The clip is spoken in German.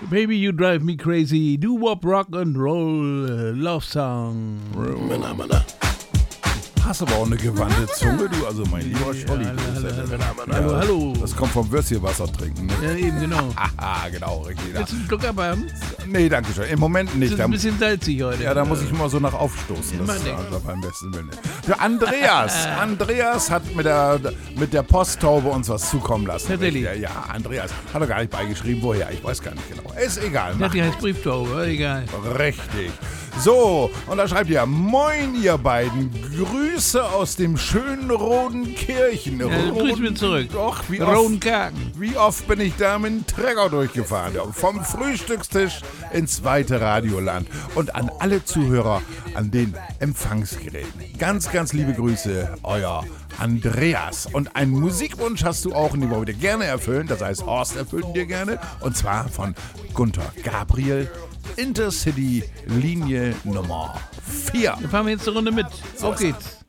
Baby, you drive me crazy. Do-wop, rock and roll, love song. Männer. Hast aber auch eine gewandte Zunge, du, also mein lieber Scholli. Hallo. Das kommt vom Würstchenwasser trinken, ne? Ja, eben, genau. Haha, genau, richtig. Willst du einen Schluck abhaben? Nee, danke schön. Im Moment nicht. Das ist ein bisschen salzig heute. Ja, da muss ich immer so nach aufstoßen. Das ist also beim besten Willen. Der Andreas hat mit der Posttaube uns was zukommen lassen. Tatsächlich? Ja, Andreas. Hat er gar nicht beigeschrieben, woher. Ich weiß gar nicht genau. Ist egal. Ja, die heißt Brieftaube, egal. Richtig. So, und da schreibt ihr: Moin, ihr beiden. Grüße aus dem schönen Rodenkirchen. Ja, grüß mir zurück. Doch, Rodenkarten. wie oft bin ich da mit dem Trecker durchgefahren? Vom Frühstückstisch ins weite Radioland. Und an alle Zuhörer an den Empfangsgeräten. Ganz, ganz liebe Grüße, euer Andreas. Und einen Musikwunsch hast du auch, und den wollen wir dir gerne erfüllen. Das heißt, Horst erfüllt ihn dir gerne. Und zwar von Gunther Gabriel. Intercity Linie Nummer 4. Wir fahren jetzt eine Runde mit. Auf geht's.